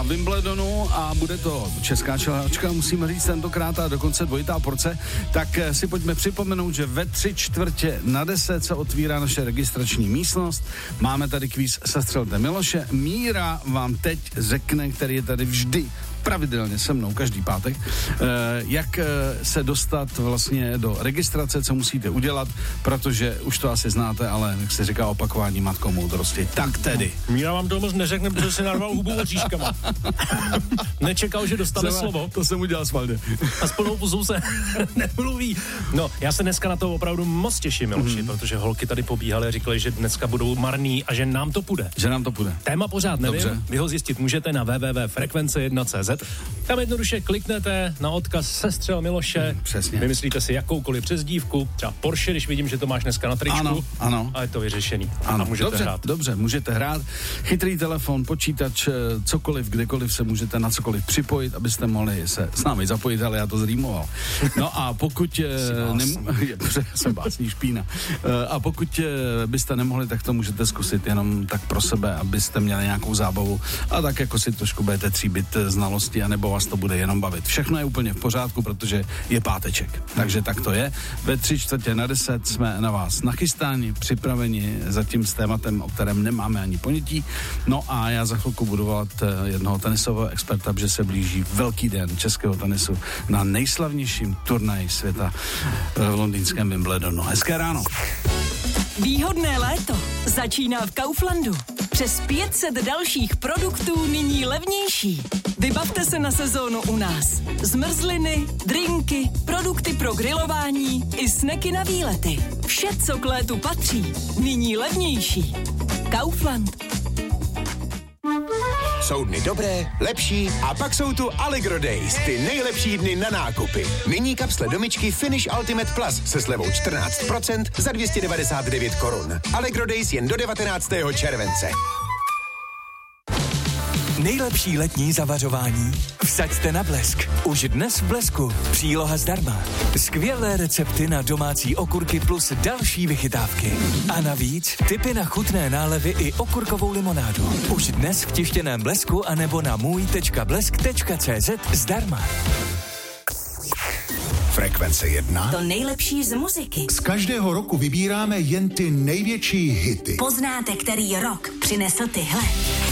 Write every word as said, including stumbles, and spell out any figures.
Wimbledonu a bude to česká čeláčka, musíme říct tentokrát a dokonce dvojitá porce, tak si pojďme připomenout, že ve tři čtvrtě na deset se otvírá naše registrační místnost. Máme tady kvíz Sestřelte Miloše. Míra vám teď řekne, který je tady vždy pravidelně se mnou každý pátek, jak se dostat vlastně do registrace, co musíte udělat, protože už to asi znáte, ale jak se říká opakování matkou moudrosti. Tak tedy. Já vám to moc neřekne, protože se narval hubu oříškama. Nečekal, že dostane Třeba, slovo. To jsem udělal s Valdem. A s plnou pusou se nemluví. No, já se dneska na to opravdu moc těším, Miloši, mm. protože holky tady pobíhaly a říkali, že dneska budou marný a že nám to půjde. Že nám to půjde. Téma pořád nevím. Dobře. Vy ho zjistit můžete na w w w tečka frekvence jedna tečka c z. Tam jednoduše kliknete na odkaz Sestřel Miloše. Mm, přesně. Vymyslíte si jakoukoliv přezdívku, třeba Porsche, když vidím, že to máš dneska na tričku. Ano, ano. A je to vyřešený. Ano, a můžete dobře, hrát. Dobře, můžete hrát. Chytrý telefon, počítač, cokoliv, kdekoliv se můžete na cokoliv připojit, abyste mohli se s námi zapojit, ale já to zrýmoval. No a pokud nem, jsem básní špína. A pokud byste nemohli, tak to můžete zkusit jenom tak pro sebe, abyste měli nějakou zábavu a tak jako si trošku budete tříbit znalosti, anebo vás to bude jenom bavit. Všechno je úplně v pořádku, protože je páteček. Takže tak to je. Ve tři čtvrtě na deset jsme na vás nachystáni, připraveni zatím s tématem, o kterém nemáme ani ponětí. No a já za chvilku budu volat jednoho tenisového experta, protože se blíží velký den českého tenisu na nejslavnějším turnaji světa v londýnském Wimbledonu. Hezké ráno. Výhodné léto začíná v Kauflandu. Přes pět set dalších produktů nyní levnější. Vybavte se na sezónu u nás. Zmrzliny, drinky, produkty pro grilování i sneky na výlety. Vše, co k létu patří, nyní levnější. Kaufland. Jsou dny dobré, lepší a pak jsou tu Allegro Days, ty nejlepší dny na nákupy. Nyní kapsle domičky Finish Ultimate Plus se slevou čtrnáct procent za dvě stě devadesát devět korun. Allegro Days jen do devatenáctého července. Nejlepší letní zavařování vsaďte na Blesk. Už dnes v Blesku. Příloha zdarma. Skvělé recepty na domácí okurky plus další vychytávky. A navíc tipy na chutné nálevy i okurkovou limonádu. Už dnes v tištěném Blesku anebo na můj tečka blesk tečka cé zet zdarma. Frekvence jedna. To nejlepší z muziky. Z každého roku vybíráme jen ty největší hity. Poznáte, který rok přinesl tyhle.